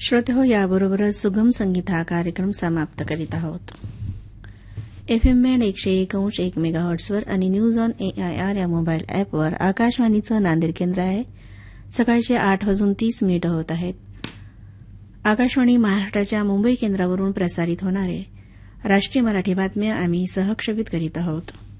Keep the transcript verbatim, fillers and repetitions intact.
श्रोते याबरोबरच सुगम संगीत हा कार्यक्रम समाप्त करीत आहोत. एफएम बँड एकशे एक अंश एक मेगाहर्ट्सवर आणि न्यूज ऑन एआयआर या मोबाईल अॅपवर आकाशवाणीचं नांदेड केंद्र आहे. सकाळचे आठ वाजून तीस मिनिटं होत आहेत. आकाशवाणी महाराष्ट्राच्या मुंबई केंद्रावरून प्रसारित होणारे राष्ट्रीय मराठी बातम्या आम्ही सहक्षेपित करीत आहोत.